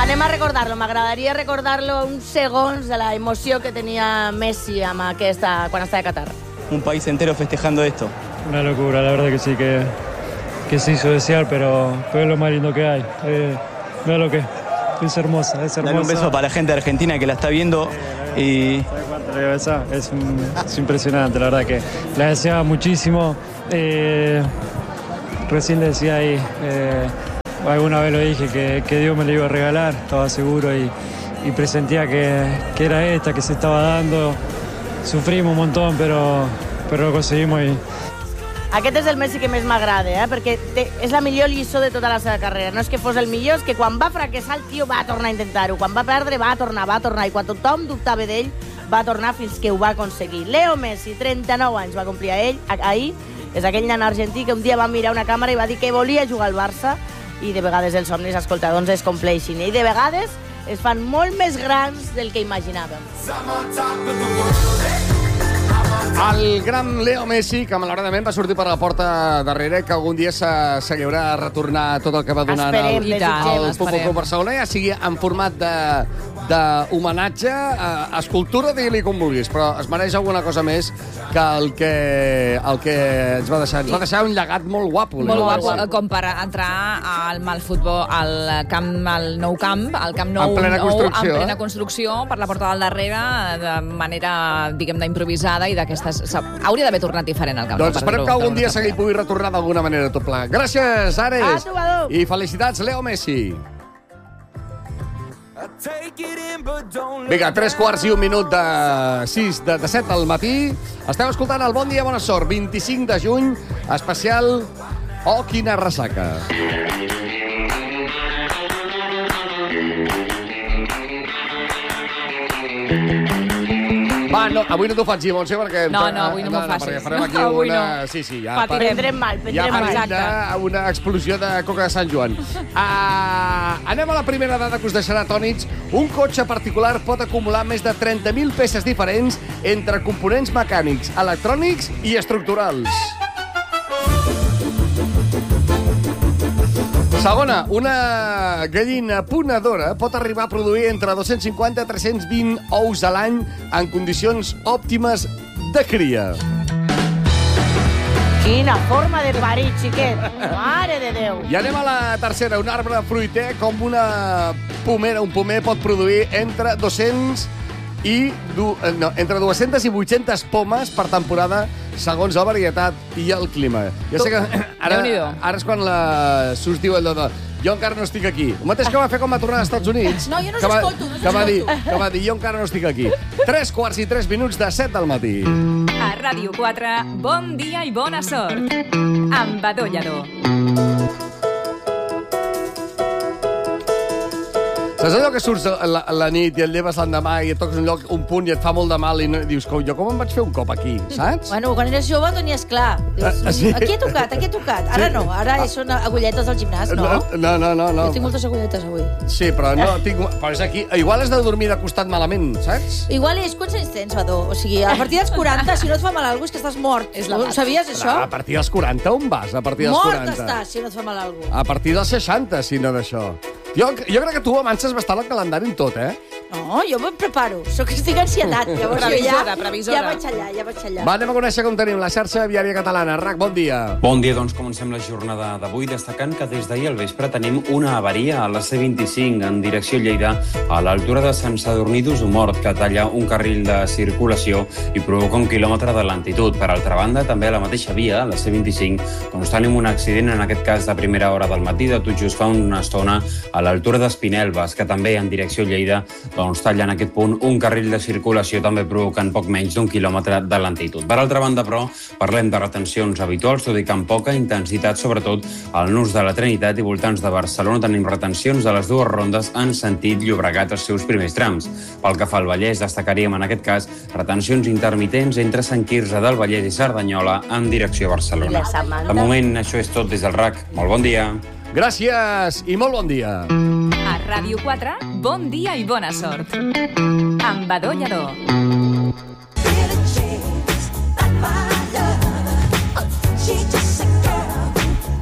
Anem a recordar-lo, m'agradaria recordar-lo uns segons de la emoció que tenia Messi amb aquesta, quan estava a Qatar. Un país entero festejando esto. Una locura, la verdad que sí, que se hizo desear, pero es lo más lindo que hay. Mira lo que es hermosa, es hermosa. Dale un beso para la gente de Argentina que la está viendo y... ¿Sabes cuánto le voy a besar? Es impresionante, la verdad que la deseaba muchísimo. Recién le decía ahí, alguna vez lo dije, que Dios me lo iba a regalar, estaba seguro y presentía que era esta, que se estaba dando. Sufrimos un montón, pero lo conseguimos i... Aquest és el Messi que més m'agrada, perquè és la millor lliçó de tota la seva carrera. No és que fos el millor, és que quan va fracassar el tio va tornar a intentar-ho. Quan va perdre va tornar. I quan tothom dubtava d'ell va tornar fins que ho va aconseguir. Leo Messi, 39 anys va complir ahir. És aquell nen argentí que un dia va mirar una càmera i va dir que volia jugar al Barça i de vegades els somnis, escolta, doncs es compleixin. I de vegades es fan molt més grans del que imaginàvem. El gran Leo Messi, que malauradament va sortir per la porta darrere, que algun dia se li haurà de retornar tot el que va donar al Futbol Club Barcelona, ja sigui en format d'homenatge, escultura, digue-li com vulguis, però es mereix alguna cosa més que el que ens va deixar. Ens va deixar un llegat molt guapo. Molt guapo, com per entrar al futbol, al nou camp, al Camp Nou, en plena construcció, per la porta del darrere, de manera, diguem-ne, improvisada i d'aquestes... Hauria d'haver tornat diferent al Camp Nou. Doncs esperem que algun dia se li pugui retornar d'alguna manera tot pla. Gràcies, Ares! I felicitats, Leo Messi! Vinga, 3:15 de 7 al matí. Esteu escoltant el Bon Dia, Bona Sort, 25 de juny, especial Oh, quina ressaca. Va, no, avui no t'ho faig, Montse, perquè... No, avui no m'ho facis. Perquè farem aquí una... Sí, ja... Prendrem mal. Ja una explosió de coca de Sant Joan. Anem a la primera dada que us deixarà atònits. Un cotxe particular pot acumular més de 30.000 peces diferents entre components mecànics, electrònics i estructurals. Segona, una gallina ponedora pot arribar a produir entre 250 i 320 ous a l'any en condicions òptimes de cria. Quina forma de parir, xiquet. Mare de Déu. I anem a la tercera. Un arbre fruiter com una pomera, un pomer, pot produir entre 200 i 800 pomes per temporada, segons la varietat i el clima. Ja sé que ara és quan s'us diu allò de jo encara no estic aquí. El mateix que va fer quan va tornar als Estats Units. No, jo no s'escolto. Que va dir jo encara no estic aquí. 3:03 de 7 del matí. A Ràdio 4, bon dia i bona sort. Amb Badó Lladó. Saps allò que surts la nit i et lleves l'endemà i et toques un punt i et fa molt de mal i dius, jo com em vaig fer un cop aquí, saps? Bueno, quan eres jove ho tenies clar. Dius, aquí he tocat. Ara no, ara són agulletes del gimnàs, no? No. Jo tinc moltes agulletes avui. Sí, però no tinc... Però és aquí... Igual has de dormir de costat malament, saps? Igual és... Quants anys tens, Badó? O sigui, a partir dels 40, si no et fa mal alguna cosa, és que estàs mort. Ho sabies, això? A partir dels 40, on vas? A partir dels 40? Mort estàs, si no et fa mal alguna cosa. A partir dels 60, si no d'això. Jo crec que tu avances bastant el calendari en tot, No, jo me'n preparo. Estic ansietat. Llavors previsora. Ja vaig allà. Va, anem a conèixer com tenim la xarxa viària catalana. RAC, bon dia. Bon dia, doncs comencem la jornada d'avui destacant que des d'ahir al vespre tenim una avaria a la C25 en direcció Lleida a l'altura de Sant Sadurní d'Osomort que talla un carril de circulació i provoca 1 quilòmetre de lentitud. Per altra banda, també a la mateixa via, a la C25, doncs tenim un accident, en aquest cas de primera hora del matí, de tot just fa una estona, a l'altura d'Espinelves, que també en direcció Lleida doncs talla en aquest punt un carril de circulació, també provocant poc menys d'1 quilòmetre de lentitud. Per altra banda, però, parlem de retencions habituals, tot i que amb poca intensitat, sobretot al nus de la Trinitat i voltants de Barcelona tenim retencions de les dues rondes en sentit Llobregat als seus primers trams. Pel que fa al Vallès, destacaríem en aquest cas retencions intermitents entre Sant Quirze del Vallès i Cerdanyola en direcció a Barcelona. De moment, això és tot des del RAC. Molt bon dia. Gràcies i molt bon dia. A Ràdio 4, bon dia i bona sort. Amb Badó Lladó.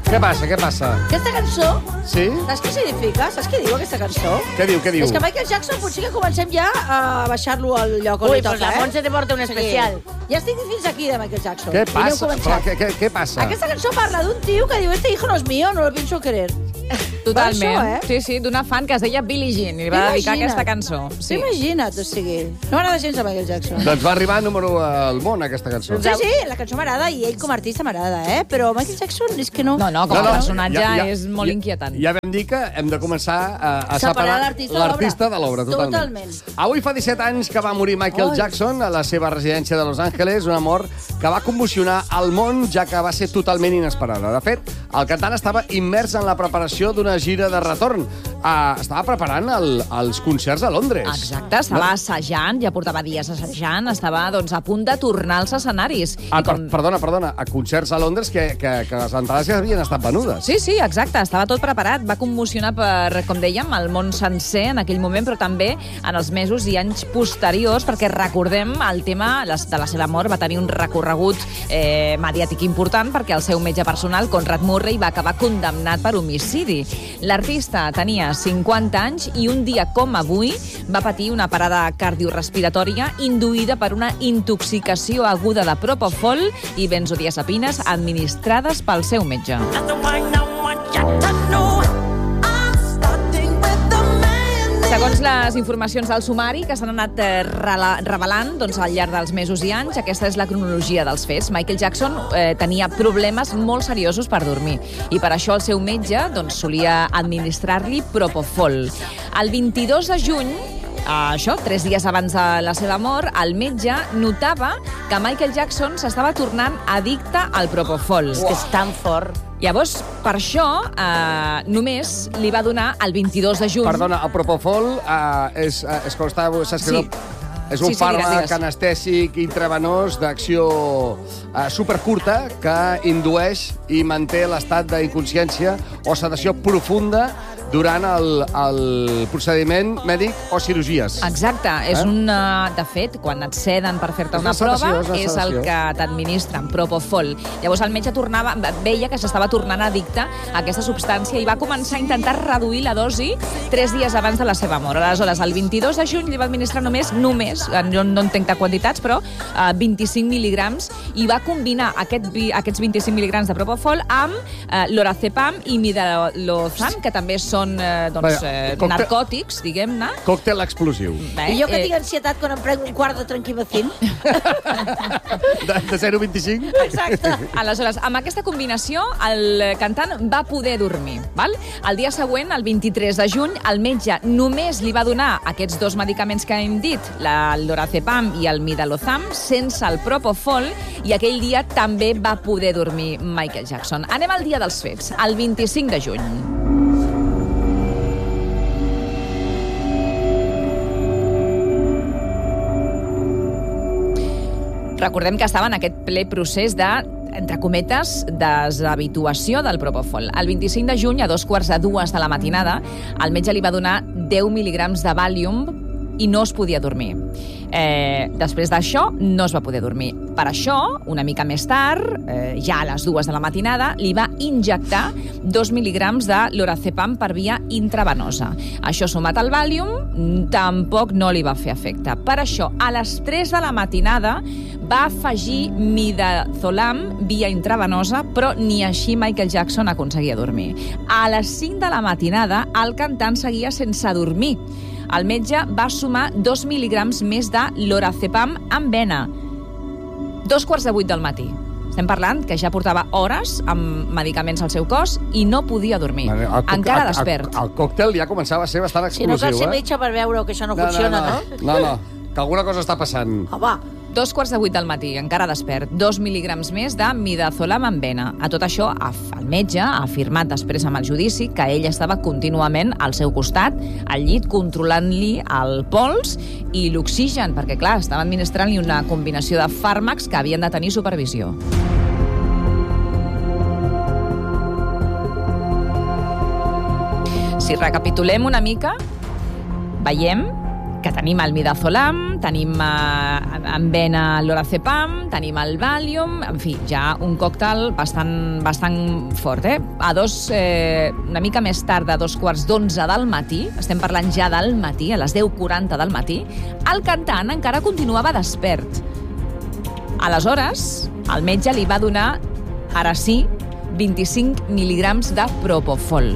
Què passa? Aquesta cançó, sí? saps què significa? Saps què diu aquesta cançó? Què diu? És que Michael Jackson potser que comencem ja a baixar-lo al lloc on li toca, pues la Montse te porta un especial. Ja estic fins aquí de Michael Jackson. Què passa? Què passa? Aquesta cançó parla d'un tio que diu este hijo no es mío, no lo pienso querer. Totalment. Sí, d'una fan que es deia Billie Jean i li va dedicar aquesta cançó. Sí. Imagina't, o sigui... No m'agrada gens a Michael Jackson. Doncs va arribar número al món, aquesta cançó. Sí, la cançó m'agrada i ell com a artista m'agrada, però Michael Jackson és que no... No, com a personatge és molt inquietant. Ja vam dir que hem de començar a separar l'artista de l'obra, totalment. Avui fa 17 anys que va morir Michael Jackson a la seva residència de Los Angeles, una mort que va commocionar el món, ja que va ser totalment inesperada. De fet, el cantant estava immers en la preparació d'una gira de retorn. Estava preparant els concerts a Londres. Exacte, estava assajant, ja portava dies assajant, estava a punt de tornar als escenaris. Perdona, a concerts a Londres que les entrades ja havien estat venudes. Sí, exacte, estava tot preparat. Va commocionar per, com dèiem, el món sencer en aquell moment, però també en els mesos i anys posteriors, perquè recordem el tema de la seva mort va tenir un recorregut mediàtic important perquè el seu metge personal, Conrad Murray, va acabar condemnat per homicidi. L'artista tenia 50 anys i un dia com avui va patir una parada cardiorrespiratòria induïda per una intoxicació aguda de propofol i benzodiazepines administrades pel seu metge. Segons les informacions del sumari que s'han anat revelant al llarg dels mesos i anys, aquesta és la cronologia dels fets. Michael Jackson tenia problemes molt seriosos per dormir i per això el seu metge solia administrar-li propofol. El 22 de juny, 3 dies abans de la seva mort, el metge notava que Michael Jackson s'estava tornant addicte al propofol. És que és tan fort. Llavors, per això, només li va donar el 22 de juny... Perdona, el propofol és com s'ha escrit... És un fàrmac anestèsic intravenós d'acció supercurta que indueix i manté l'estat d'inconsciència o sedació profunda durant el procediment mèdic o cirurgies. Exacte. És de fet, quan et seden per fer-te una prova, és el que t'administren, propofol. Llavors el metge veia que s'estava tornant addicte a aquesta substància i va començar a intentar reduir la dosi 3 dies abans de la seva mort. Aleshores, el 22 de juny li va administrar només, no entenc de quantitats, però 25 mil·ligrams, i va combinar aquests 25 mil·ligrams de propofol amb lorazepam i midolazam, que també són narcòtics, diguem-ne. Còctel explosiu. I jo que tinc ansietat quan em prenc un quart de tranquil·bacín. De 0,25? Exacte. Aleshores, amb aquesta combinació, el cantant va poder dormir. El dia següent, el 23 de juny, el metge només li va donar aquests 2 medicaments que hem dit, el lorazepam i el midolazam, sense el propofol, i aquell dia també va poder dormir Michael Jackson. Anem al dia dels fets, el 25 de juny. Recordem que estava en aquest ple procés de, entre cometes, deshabituació del propofol. El 25 de juny, a 2:45 de la matinada, el metge li va donar 10 mil·ligrams de Valium i no es podia dormir. Després d'això, no es va poder dormir. Per això, una mica més tard, ja a les 2 de la matinada, li va injectar 2 mil·ligrams de lorazepam per via intravenosa. Això, sumat al Valium, tampoc no li va fer efecte. Per això, a les 3 de la matinada, va afegir midazolam via intravenosa, però ni així Michael Jackson aconseguia dormir. A les 5 de la matinada, el cantant seguia sense dormir. El metge va sumar 2 mil·ligrams més de lorazepam en vena. 7:45 del matí. Estem parlant que ja portava hores amb medicaments al seu cos i no podia dormir. Encara despert. El còctel ja començava a ser bastant explosiu. Si no cal ser metge per veure que això no funciona, no? No, que alguna cosa està passant. Home. 7:45 del matí, encara despert. 2 mil·ligrams més de midazolam en vena. A tot això, el metge ha afirmat després amb el judici que ell estava contínuament al seu costat, al llit, controlant-li el pols i l'oxigen, perquè, clar, estava administrant-li una combinació de fàrmacs que havien de tenir supervisió. Si recapitulem una mica, veiem que tenim el midazolam, tenim en vena l'orazepam, tenim el Valium, en fi, ja un còctel bastant fort, una mica més tard, de 11:15 del matí, estem parlant ja del matí, a les 10:40 del matí, el cantant encara continuava despert. Aleshores, el metge li va donar, ara sí, 25 mil·lígrams de propofol,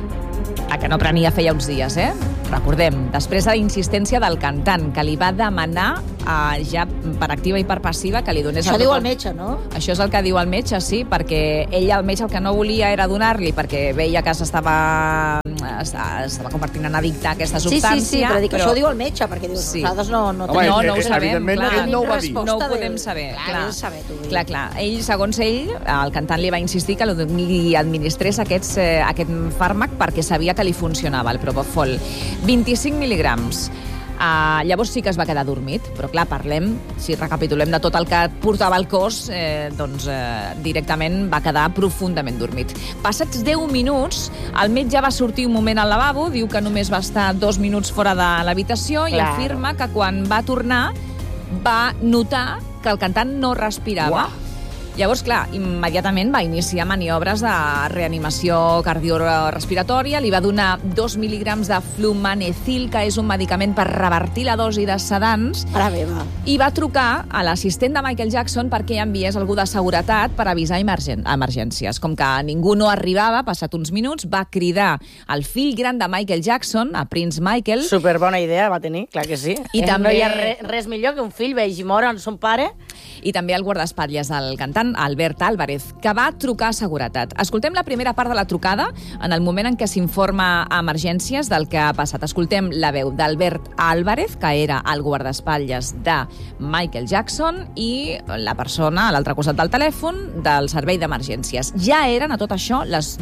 que no prenia feia uns dies, Recordem, després de la insistència del cantant, que li va demanar ja per activa i per passiva que li donés... Això diu el metge, no? Això és el que diu el metge, sí, perquè ell, el metge, el que no volia era donar-li, perquè veia que s'estava convertint en addicte a aquesta substància. Sí, però dic que això ho diu el metge, perquè diu, nosaltres no ho sabem. Evidentment, ell no ho va dir. No ho podem saber. Clar. Ell, segons ell, el cantant li va insistir que li administrés aquest fàrmac perquè sabia que li funcionava, el propofol. 25 mil·lígrams. Llavors sí que es va quedar dormit, però clar, si recapitulem de tot el que portava el cos, doncs directament va quedar profundament dormit. Passats 10 minuts, el metge va sortir un moment al lavabo, diu que només va estar 2 minuts fora de l'habitació i afirma que quan va tornar va notar que el cantant no respirava. Llavors, clar, immediatament va iniciar maniobres de reanimació cardiorrespiratòria, li va donar 2 mil·lígrams de flumanecil, que és un medicament per revertir la dosi de sedants, i va trucar a l'assistent de Michael Jackson perquè enviés algú de seguretat per avisar emergències. Com que ningú no arribava, passat uns minuts, va cridar el fill gran de Michael Jackson, a Prince Michael. Superbona idea va tenir, clar que sí. I també... No hi ha res millor que un fill vegi mort son pare. I també el guardaespatlles del cantant, Albert Álvarez, que va trucar a seguretat. Escoltem la primera part de la trucada en el moment en què s'informa a emergències del que ha passat. Escoltem la veu d'Albert Álvarez, que era el guardaespatlles de Michael Jackson, i la persona a l'altre costat del telèfon del servei d'emergències. Ja eren, a tot això, les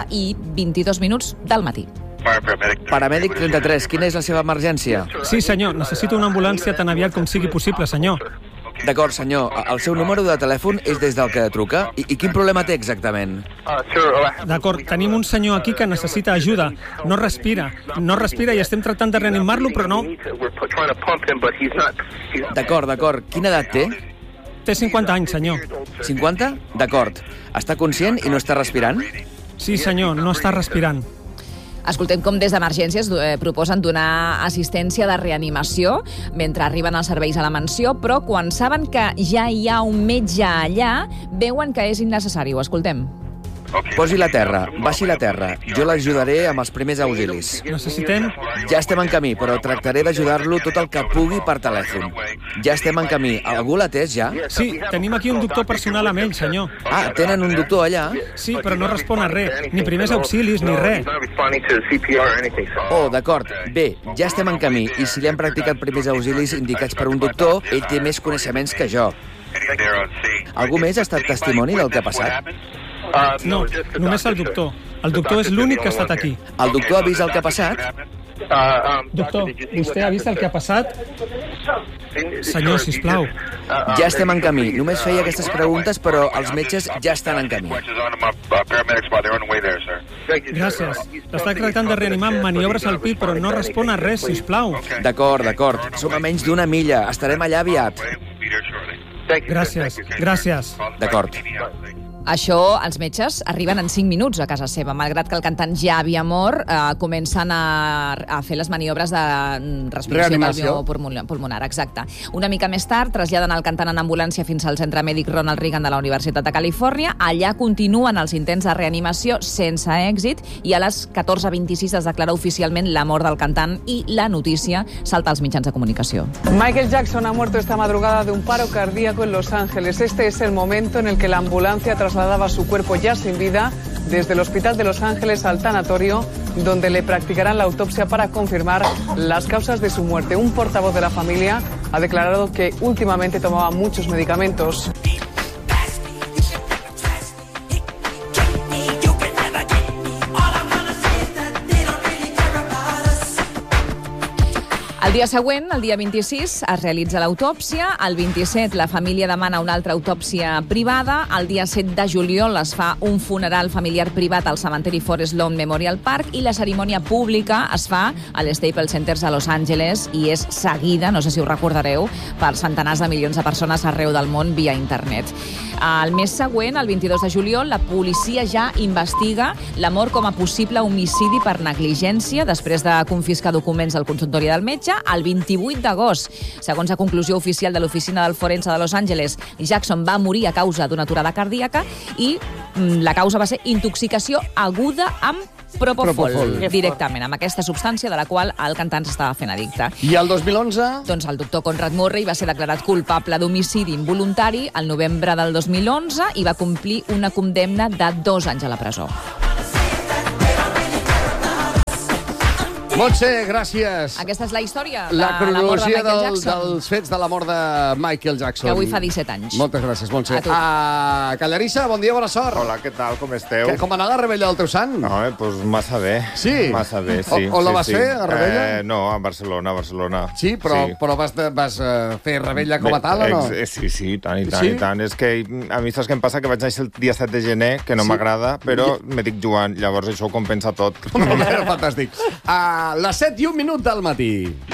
12:22 del matí. Paramèdic 33, quina és la seva emergència? Sí, senyor, necessito una ambulància tan aviat com sigui possible, senyor. D'acord, senyor. El seu número de telèfon és des del que truca? I quin problema té exactament? D'acord, tenim un senyor aquí que necessita ajuda. No respira i estem tractant de reanimar-lo, però no... D'acord. Quina edat té? Té 50 anys, senyor. 50? D'acord. Està conscient i no està respirant? Sí, senyor, no està respirant. Escoltem com des d'emergències proposen donar assistència de reanimació mentre arriben els serveis a la mansió, però quan saben que ja hi ha un metge allà, veuen que és innecessari. Ho escoltem. Posi-la a terra, baixi la terra. Jo l'ajudaré amb els primers auxilis. Necessitem... Ja estem en camí, però tractaré d'ajudar-lo tot el que pugui per telèfon. Ja estem en camí. Algú l'ha atès, ja? Sí, tenim aquí un doctor personal amb ell, senyor. Ah, tenen un doctor allà? Sí, però no respon a res. Ni primers auxilis, ni res. Oh, d'acord. Bé, ja estem en camí. I si li han practicat primers auxilis indicats per un doctor, ell té més coneixements que jo. Algú més ha estat testimoni del que ha passat? No, només el doctor. El doctor és l'únic que ha estat aquí. El doctor ha vist el que ha passat? Doctor, vostè ha vist el que ha passat? Senyor, sisplau. Ja estem en camí. Només feia aquestes preguntes, però els metges ja estan en camí. Gràcies. L'està tractant de reanimar amb maniobres al pit, però no respon a res, sisplau. D'acord. Som a menys d'1 milla. Estarem allà aviat. Gràcies. D'acord. Això, els metges arriben en 5 minuts a casa seva. Malgrat que el cantant ja havia mort, comencen a fer les maniobres de respiració pulmonar. Exacte. Una mica més tard, traslladen el cantant en ambulància fins al centre mèdic Ronald Reagan de la Universitat de Califòrnia. Allà continuen els intents de reanimació sense èxit i a les 14:26 es declara oficialment la mort del cantant i la notícia salta als mitjans de comunicació. Michael Jackson ha muerto esta madrugada de un paro cardíaco en Los Ángeles. Este es el momento en el que la ambulancia trasladaba su cuerpo ya sin vida desde el hospital de Los Ángeles al tanatorio, donde le practicarán la autopsia para confirmar las causas de su muerte. Un portavoz de la familia ha declarado que últimamente tomaba muchos medicamentos. El dia següent, el dia 26, es realitza l'autòpsia. El 27, la família demana una altra autòpsia privada. El dia 7 de juliol es fa un funeral familiar privat al cementeri Forest Lawn Memorial Park i la cerimònia pública es fa a l'Staples Center a Los Angeles i és seguida, no sé si ho recordareu, per centenars de milions de persones arreu del món via internet. El mes següent, el 22 de juliol, la policia ja investiga la mort com a possible homicidi per negligència després de confiscar documents del consultori del metge. El 28 d'agost, segons la conclusió oficial de l'Oficina del Forense de Los Angeles, Jackson va morir a causa d'una aturada cardíaca i la causa va ser intoxicació aguda amb propofol, directament, amb aquesta substància de la qual el cantant s'estava fent addicte. I el 2011? Doncs el doctor Conrad Murray va ser declarat culpable d'homicidi involuntari el novembre del 2011 i va complir una condemna de 2 anys a la presó. Montse, gràcies. Aquesta és la història de la cronologia la mort de Michael Jackson. dels fets de la mort de Michael Jackson. Que avui fa 17 anys. Moltes gràcies, Montse. Callarissa, bon dia, bona sort. Hola, què tal, com esteu? Com va anar la rebella del teu sant? No, pues massa bé. Sí? Massa bé, sí. On la vas fer, a rebella? No, a Barcelona. Sí, però vas fer rebella com a tal o no? Sí, tant i tant. És que a mi saps què em passa? Que vaig néixer el dia 7 de gener, que no m'agrada, però me dic Joan, llavors això ho compensa tot. Fantàstic. A les 7 i 1 minut del matí.